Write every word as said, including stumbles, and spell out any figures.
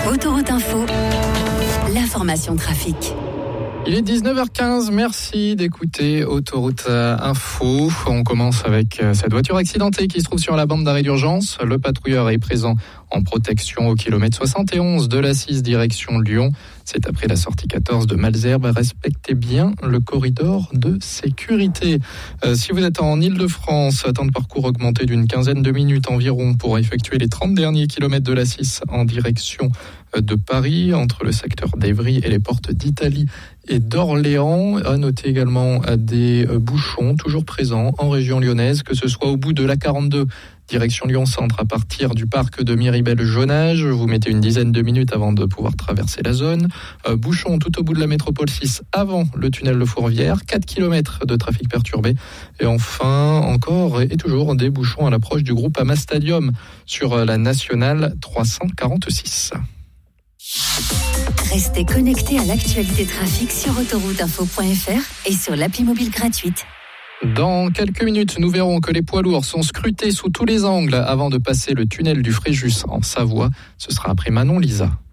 Autoroute Info, l'information trafic. Il est dix-neuf heures quinze, merci d'écouter Autoroute Info. On commence avec cette voiture accidentée qui se trouve sur la bande d'arrêt d'urgence. Le patrouilleur est présent en protection au kilomètre soixante et onze de l'A six direction Lyon. C'est après la sortie quatorze de Malesherbes. Respectez bien le corridor de sécurité. Euh, si vous êtes en Ile-de-France, temps de parcours augmenté d'une quinzaine de minutes environ pour effectuer les trente derniers kilomètres de l'A six en direction de Paris, entre le secteur d'Evry et les portes d'Italie et d'Orléans. À noter également des bouchons toujours présents en région lyonnaise, que ce soit au bout de l'A quarante-deux, direction Lyon-Centre, à partir du parc de Miribel-Jonage. Vous mettez une dizaine de minutes avant de pouvoir traverser la zone. Euh, bouchons tout au bout de la métropole six, avant le tunnel de Fourvière. quatre kilomètres de trafic perturbé. Et enfin, encore et toujours des bouchons à l'approche du Groupama Stadium sur la nationale trois cent quarante-six. Restez connectés à l'actualité trafic sur autoroute info point f r et sur l'appli mobile gratuite. Dans quelques minutes, nous verrons que les poids lourds sont scrutés sous tous les angles avant de passer le tunnel du Fréjus en Savoie. Ce sera après Manon Lisa.